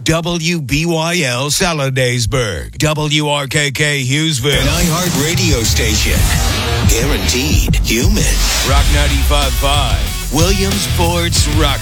WBYL Saladaysburg, WRKK Hughesville, an iHeart radio station. Guaranteed human. Rock 95.5, Williamsport's Rock